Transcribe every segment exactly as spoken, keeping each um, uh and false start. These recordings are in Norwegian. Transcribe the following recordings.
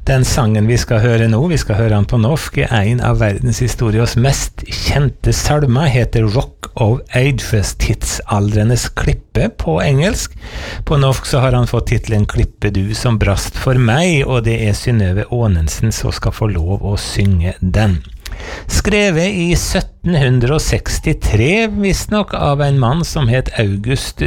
Den sangen vi skal høre nå, vi skal høre han på norsk, er en av verdenshistoriens mest kjente salmer, heter Rock of Ages, tidsaldrenes klippe på engelsk. På norsk så har han fått titlen Klippe du som brast for meg, og det er Synnøve Aanensen som skal få lov å synge den. Skrevet i sytten sekstitre, visstnok av en mann som het August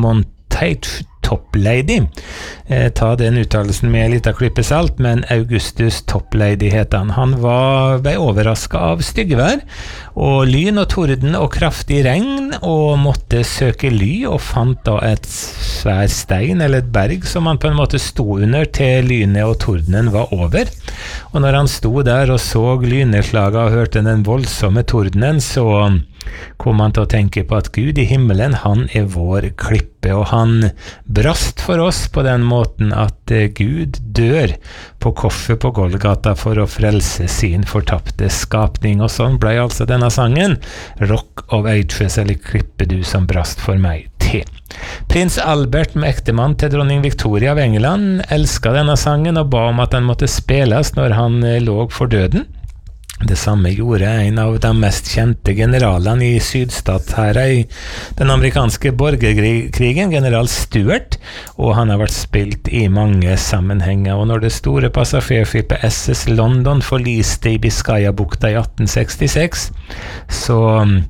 Montage Toplady. Eh, ta den uttalelsen med litt av klippe salt, men Augustus Toplady het han. Han var, ble overrasket av styggevær, og lyn og torden og kraftig regn, og måtte søke ly, og fant da et svær stein eller et berg som han på en måte sto under til lynet og tordenen var over. Og når han sto der og så lynnedslaget og hørte den voldsomme tordenen, så kom han til å tenke på at Gud i himmelen, han er vår klippe, og han brast for oss på den måten at Gud dør på korset på Golgata for å frelse sin fortapte skapning, og sånn ble altså denne sangen Rock of Ages, eller Klippe du som brast for meg, til. Prins Albert, med ektemann til dronning Victoria av England, elsket denne sangen og ba om at den måtte spilles når han lå for døden. Det samme gjorde en av de mest kjente generalene i sydstatshæren i den amerikanske borgerkrigen, general Stuart, og han har vært spilt i mange sammenhenger. Og når det store passasjerskipet S S London forliste i Biscayabukta i atten sekstiseks, så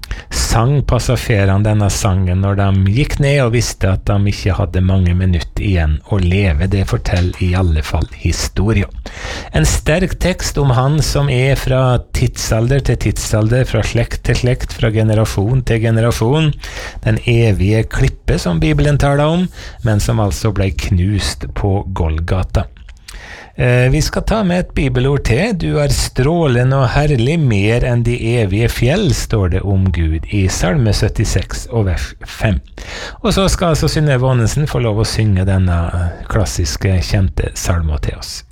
sang passasjerene denne sangen når de gikk ned og visste at de ikke hadde mange minutter igjen å leve. Det forteller i alle fall historien. En sterk tekst om han som er fra tidsalder til tidsalder, fra slekt til slekt, fra generasjon til generasjon. Den evige klippe som Bibelen taler om, men som altså ble knust på Golgata. Eh, vi skal ta med et bibelord til. Du er strålende og herlig, mer enn de evige fjell, står det om Gud i Salme syttiseks og vers fem. Og så skal altså Synnøve Aanensen få lov å synge denne klassiske, kjente salmen til oss.